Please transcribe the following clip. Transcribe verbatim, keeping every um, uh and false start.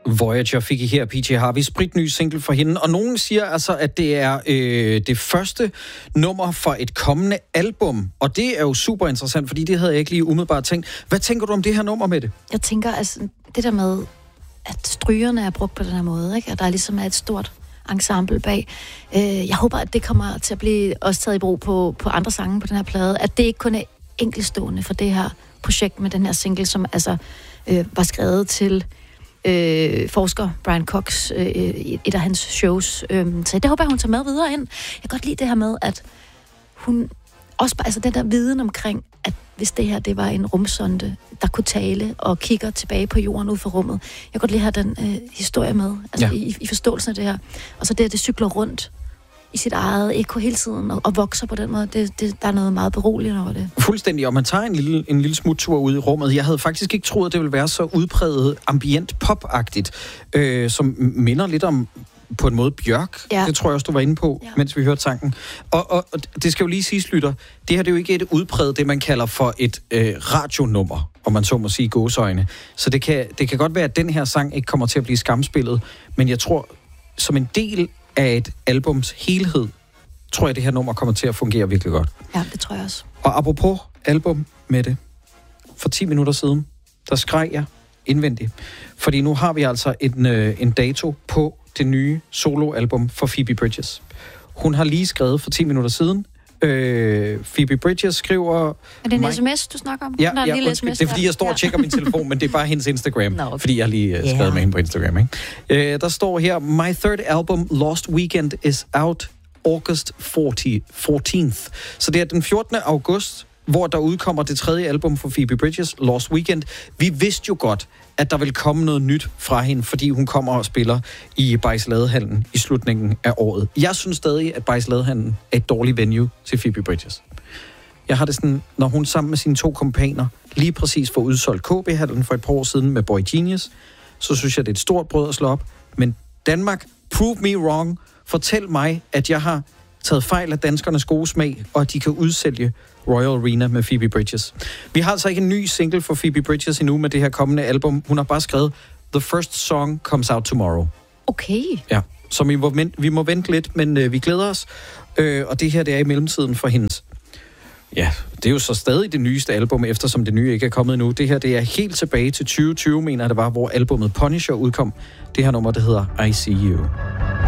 Voyager fik I her, P J Harvey, spritny single for hende, og nogen siger altså, at det er øh, det første nummer for et kommende album, og det er jo super interessant, fordi det havde jeg ikke lige umiddelbart tænkt. Hvad tænker du om det her nummer med det? Jeg tænker, altså, det der med, at strygerne er brugt på den her måde, ikke? At der ligesom er et stort ensemble bag. Øh, jeg håber, at det kommer til at blive også taget i brug på, på andre sange på den her plade, at det ikke kun er enkeltstående for det her projekt med den her single, som altså øh, var skrevet til øh, forsker Brian Cox øh, i et af hans shows. Øh, så det håber jeg, hun tager med videre ind. Jeg kan godt lide det her med, at hun også bare, altså den der viden omkring, at hvis det her, det var en rumsonde, der kunne tale og kigger tilbage på jorden ud for rummet. Jeg kan godt lide at have den øh, historie med, altså ja. i, i forståelsen af det her. Og så det, at det cykler rundt i sit eget eko hele tiden og, og vokser på den måde. Det, det, der er noget meget beroligende over det. Fuldstændig, og man tager en lille, en lille smuttur ud i rummet. Jeg havde faktisk ikke troet, at det ville være så udpræget ambient pop-agtigt, øh, som minder lidt om på en måde Bjørk. Ja. Det tror jeg også, du var inde på, ja. Mens vi hørte sangen. Og, og, og det skal jo lige siges, lytter, det her det er jo ikke et udpræget, det man kalder for et øh, radionummer, om man så må sige gåseøjne. Så det kan, det kan godt være, at den her sang ikke kommer til at blive skamspillet, men jeg tror, som en del af et albums helhed, tror jeg, det her nummer kommer til at fungere virkelig godt. Ja, det tror jeg også. Og apropos album med det, for ti minutter siden, der skreg jeg indvendigt. Fordi nu har vi altså en, øh, en dato på det nye soloalbum for Phoebe Bridgers. Hun har lige skrevet for ti minutter siden. Øh, Phoebe Bridgers skriver... Er det en mig... sms, du snakker om? Ja, ja lille sms, det er fordi, jeg står og tjekker min telefon, men det er bare hendes Instagram. No, okay. Fordi jeg lige uh, skrevet yeah. med hende på Instagram. Ikke? Øh, der står her, My third album, Lost Weekend, is out August fourteenth. Så det er den fjortende august, hvor der udkommer det tredje album for Phoebe Bridgers, Lost Weekend. Vi vidste jo godt, at der vil komme noget nyt fra hende, fordi hun kommer og spiller i Bajs-Ladehallen i slutningen af året. Jeg synes stadig, at Bajs-Ladehallen er et dårligt venue til Phoebe Bridgers. Jeg har det sådan, når hun sammen med sine to kompaner lige præcis får udsolgt K B-hallen for et par år siden med Boy Genius, så synes jeg, det er et stort brød at slå op. Men Danmark, prove me wrong. Fortæl mig, at jeg har taget fejl af danskernes gode smag, og at de kan udsælge Royal Arena med Phoebe Bridgers. Vi har altså ikke en ny single for Phoebe Bridgers endnu med det her kommende album. Hun har bare skrevet, The first song comes out tomorrow. Okay. Ja, så vi må vente, vi må vente lidt, men øh, vi glæder os. Øh, og det her, det er i mellemtiden for hendes. Ja, det er jo så stadig det nyeste album, eftersom det nye ikke er kommet endnu. Det her, det er helt tilbage til tyve tyve, mener jeg det var, hvor albumet Punisher udkom. Det her nummer, det hedder I See You.